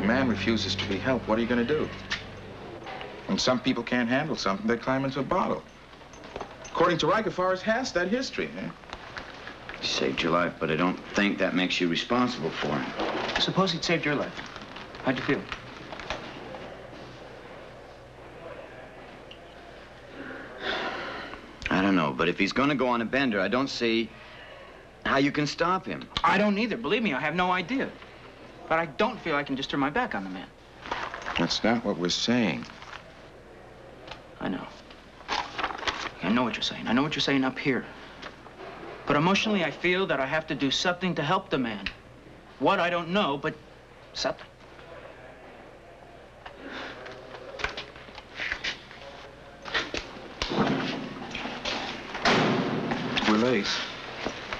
man refuses to be helped, what are you going to do? When some people can't handle something, they climb into a bottle. According to Riker, Forrest has that history, eh? He saved your life, but I don't think that makes you responsible for him. Suppose he'd saved your life. How'd you feel? I don't know, but if he's going to go on a bender, I don't see how you can stop him. I don't either. Believe me, I have no idea. But I don't feel I can just turn my back on the man. That's not what we're saying. I know. I know what you're saying. I know what you're saying up here. But emotionally, I feel that I have to do something to help the man. What, I don't know, but something. We're late.